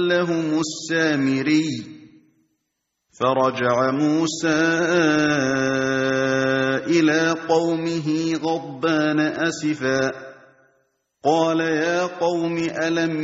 لهم السامري فرجع موسى إلى قومه غضبان أسفا قال يا قوم ألم